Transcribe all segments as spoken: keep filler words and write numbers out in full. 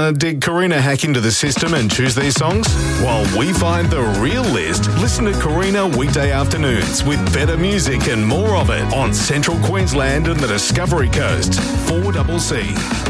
Uh, did Karina hack into the system and choose these songs? While we find the real list, listen to Karina weekday afternoons with better music and more of it on Central Queensland and the Discovery Coast. four C C.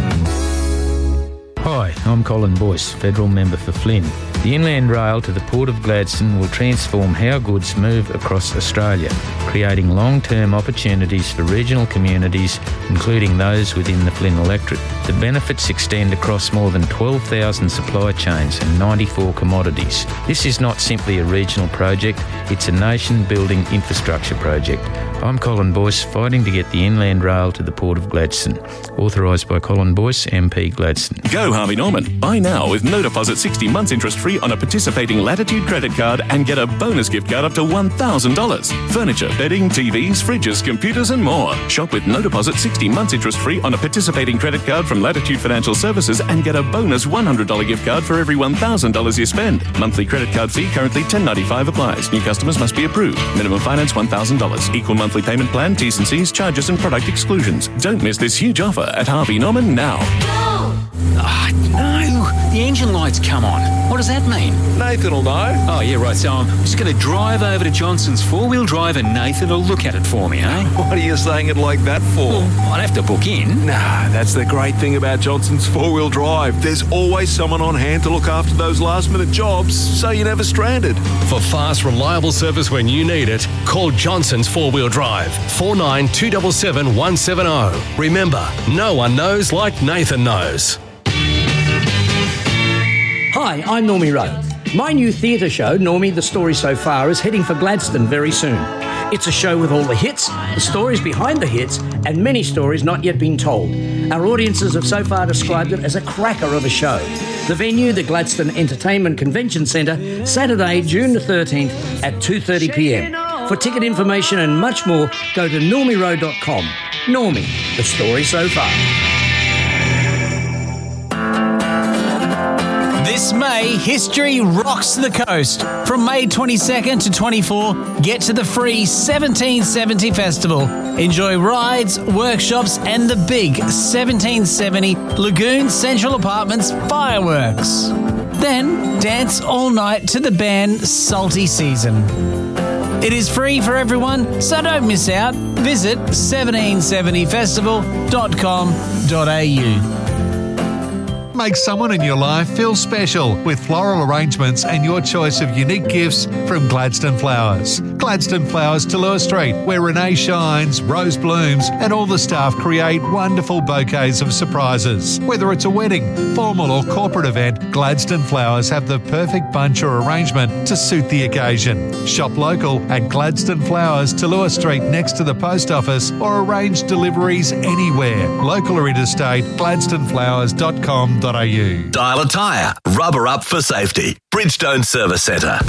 Hi, I'm Colin Boyce, Federal Member for Flynn. The Inland Rail to the Port of Gladstone will transform how goods move across Australia, creating long-term opportunities for regional communities, including those within the Flynn electorate. The benefits extend across more than twelve thousand supply chains and ninety-four commodities. This is not simply a regional project, it's a nation-building infrastructure project. I'm Colin Boyce, fighting to get the Inland Rail to the Port of Gladstone. Authorised by Colin Boyce, M P Gladstone. Go Harvey Norman. Buy now with no deposit, sixty months interest free on a participating Latitude credit card and get a bonus gift card up to one thousand dollars. Furniture, bedding, T Vs, fridges, computers and more. Shop with no deposit, sixty months interest free on a participating credit card from Latitude Financial Services and get a bonus one hundred dollars gift card for every one thousand dollars you spend. Monthly credit card fee currently ten dollars ninety-five applies. New customers must be approved. Minimum finance one thousand dollars. Equal monthly payment plan, T's and C's, charges and product exclusions. Don't miss this huge offer at Harvey Norman now. Ah, oh, no. The engine light's come on. What does that mean? Nathan will know. Oh, yeah, right. So I'm just going to drive over to Johnson's four-wheel drive and Nathan will look at it for me, eh? What are you saying it like that for? Well, I'd have to book in. Nah, that's the great thing about Johnson's four-wheel drive. There's always someone on hand to look after those last-minute jobs, so you're never stranded. For fast, reliable service when you need it, call Johnson's four-wheel drive, four nine two seven seven one seven zero. Remember, no one knows like Nathan knows. Hi, I'm Normie Rowe. My new theatre show, Normie, The Story So Far, is heading for Gladstone very soon. It's a show with all the hits, the stories behind the hits, and many stories not yet been told. Our audiences have so far described it as a cracker of a show. The venue, the Gladstone Entertainment Convention Centre, Saturday, June the thirteenth at two thirty p m. For ticket information and much more, go to normie rowe dot com. Normie, The Story So Far. This May, history rocks the coast. From May twenty-second to twenty-fourth, get to the free seventeen seventy Festival. Enjoy rides, workshops and the big seventeen seventy Lagoon Central Apartments fireworks. Then dance all night to the band Salty Season. It is free for everyone, so don't miss out. Visit seventeen seventy festival dot com dot a u. Make someone in your life feel special with floral arrangements and your choice of unique gifts from Gladstone Flowers. Gladstone Flowers to Lewis Street, where Renee shines, Rose blooms, and all the staff create wonderful bouquets of surprises. Whether it's a wedding, formal or corporate event, Gladstone Flowers have the perfect bunch or arrangement to suit the occasion. Shop local at Gladstone Flowers to Lewis Street next to the post office or arrange deliveries anywhere. Local or interstate, gladstone flowers dot com dot a u. Dial a tyre. Rubber up for safety. Bridgestone Service Centre.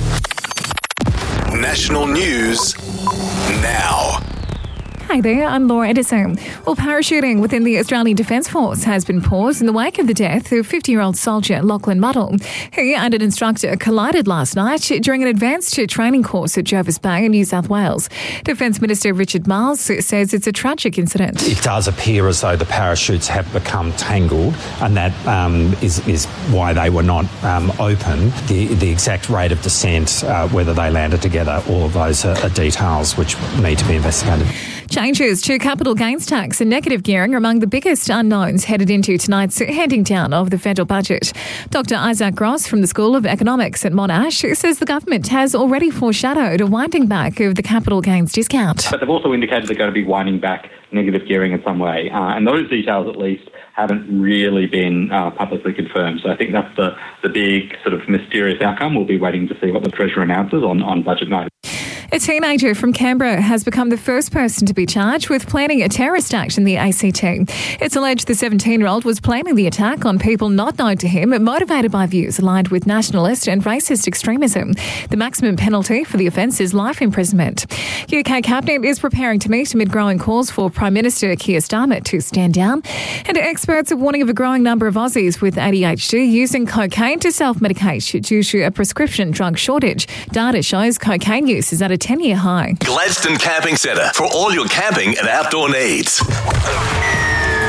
National news now. Hi there, I'm Laura Edison. Well, parachuting within the Australian Defence Force has been paused in the wake of the death of fifty-year-old soldier Lachlan Muddle. He and an instructor collided last night during an advanced training course at Jervis Bay in New South Wales. Defence Minister Richard Marles says it's a tragic incident. It does appear as though the parachutes have become tangled, and that um, is, is why they were not um, open. The, the exact rate of descent, uh, whether they landed together, all of those are, are details which need to be investigated. Changes to capital gains tax and negative gearing are among the biggest unknowns headed into tonight's handing down of the federal budget. Doctor Isaac Gross from the School of Economics at Monash says the government has already foreshadowed a winding back of the capital gains discount. But they've also indicated they're going to be winding back negative gearing in some way, uh, and those details at least haven't really been uh, publicly confirmed. So I think that's the, the big sort of mysterious outcome. We'll be waiting to see what the Treasurer announces on, on budget night. A teenager from Canberra has become the first person to be charged with planning a terrorist act in the A C T. It's alleged the seventeen-year-old was planning the attack on people not known to him, motivated by views aligned with nationalist and racist extremism. The maximum penalty for the offence is life imprisonment. U K Cabinet is preparing to meet amid growing calls for Prime Minister Keir Starmer to stand down. And experts are warning of a growing number of Aussies with A D H D using cocaine to self-medicate due to a prescription drug shortage. Data shows cocaine use is at a ten-year high. Gladstone Camping Centre for all your camping and outdoor needs.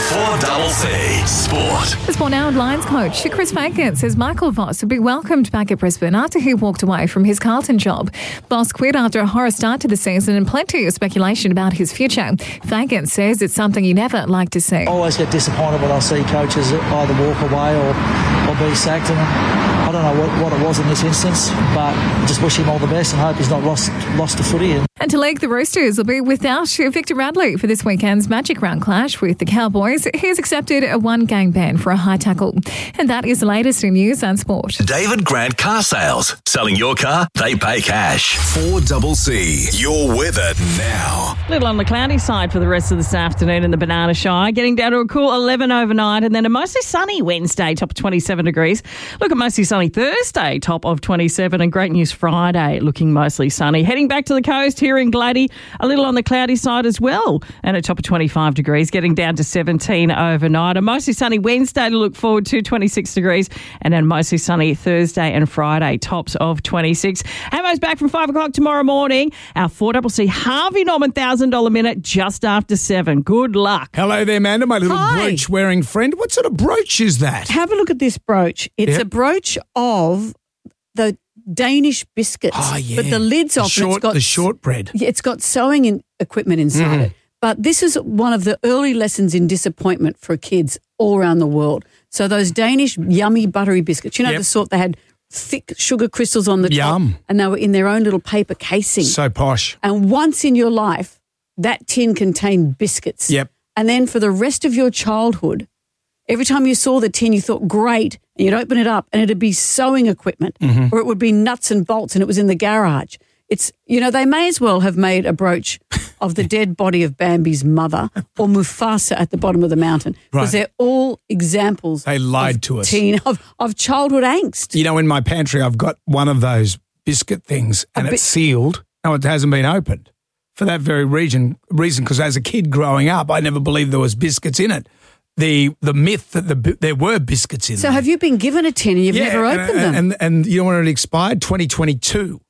four C Sport. The Sport Now Lions coach Chris Fagan says Michael Voss will be welcomed back at Brisbane after he walked away from his Carlton job. Voss quit after a horror start to the season and plenty of speculation about his future. Fagan says it's something you never like to see. I always get disappointed when I see coaches either walk away or, or be sacked. And I don't know what, what it was in this instance, but just wish him all the best and hope he's not lost lost to footy. And, and to league, the Roosters will be without Victor Radley for this weekend's Magic Round clash with the Cowboys. He's accepted a one-game ban for a high tackle. And that is the latest in news and sport. David Grant Car Sales. Selling your car, they pay cash. four C, your weather now. A little on the cloudy side for the rest of this afternoon in the Banana Shire. Getting down to a cool eleven overnight and then a mostly sunny Wednesday, top of twenty-seven degrees. Look at mostly sunny Thursday, top of twenty-seven. And great news Friday, looking mostly sunny. Heading back to the coast here in Gladdy, a little on the cloudy side as well. And a top of twenty-five degrees, getting down to seventeen overnight. A mostly sunny Wednesday to look forward to, twenty-six degrees. And then mostly sunny Thursday and Friday, tops of twenty-six. Hammo's back from five o'clock tomorrow morning. Our four C C Harvey Norman one thousand dollars minute just after seven. Good luck. Hello there, Amanda, my little Hi. brooch-wearing friend. What sort of brooch is that? Have a look at this brooch. It's Yep. a brooch of the Danish biscuits. Oh, yeah. But the lid's The off. and short- it's got the shortbread. Yeah, it's got sewing in, equipment inside Mhm. it. But this is one of the early lessons in disappointment for kids all around the world. So those Danish yummy buttery biscuits, you know, Yep. the sort that had thick sugar crystals on the Yum. top, and they were in their own little paper casing. So posh. And once in your life, that tin contained biscuits. Yep. And then for the rest of your childhood, every time you saw the tin, you thought, great, and you'd open it up and it'd be sewing equipment Mhm. or it would be nuts and bolts and it was in the garage. It's, you know, they may as well have made a brooch of the dead body of Bambi's mother or Mufasa at the bottom of the mountain because Right. they're all examples They lied of to us. teen, of, of childhood angst. You know, in my pantry, I've got one of those biscuit things and A it's bit- sealed. No, it hasn't been opened for that very reason. Reason, because as a kid growing up, I never believed there was biscuits in it. The the myth that the bi- there were biscuits in So there. have you been given a tin and you've Yeah, never and, opened them? And, and, and you know when it expired? twenty twenty-two.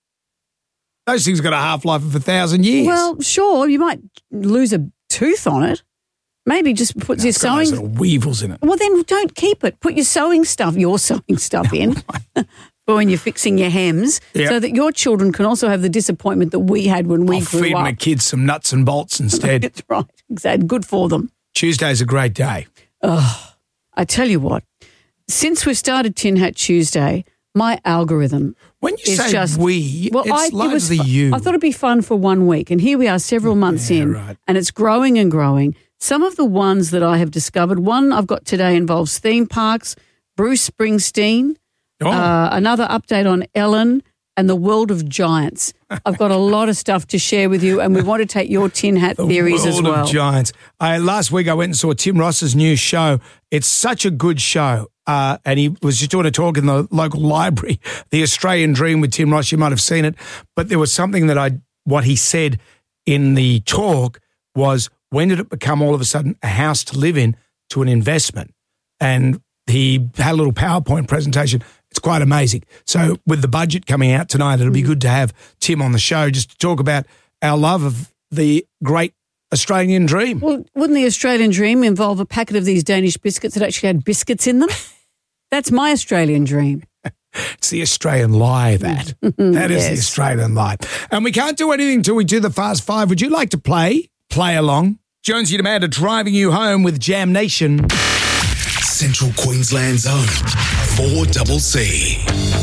Those things got a half-life of a thousand years. Well, sure, you might lose a tooth on it. Maybe just put your It's got those sewing. little weevils in it. Well, then don't keep it. Put your sewing stuff, your sewing stuff in for when you're fixing your hems, Yep. so that your children can also have the disappointment that we had when we I'll grew feed up. my kids some nuts and bolts instead. That's right. Exactly. Good for them. Tuesday's a great day. Oh, I tell you what. Since we've started Tin Hat Tuesday, my algorithm when you is say just we, well, it's I, it was largely fu- you. I thought it'd be fun for one week, and here we are, several months in, right. and it's growing and growing. Some of the ones that I have discovered, one I've got today involves theme parks, Bruce Springsteen, Oh. uh, another update on Ellen, and the world of giants. I've got a lot of stuff to share with you, and we want to take your tin hat The theories as World well. of Giants. I, last week I went and saw Tim Ross's new show. It's such a good show. Uh, and he was just doing a talk in the local library, The Australian Dream with Tim Ross. You might have seen it. But there was something that I, what he said in the talk was, when did it become all of a sudden a house to live in to an investment? And he had a little PowerPoint presentation. It's quite amazing. So with the budget coming out tonight, it'll be good to have Tim on the show just to talk about our love of the great Australian dream. Well, wouldn't the Australian dream involve a packet of these Danish biscuits that actually had biscuits in them? That's my Australian dream. It's the Australian lie, that. That is the Yes. Australian lie. And we can't do anything until we do the Fast Five. Would you like to play? Play along. Jonesy and Amanda driving you home with Jam Nation. Central Queensland's own four C C.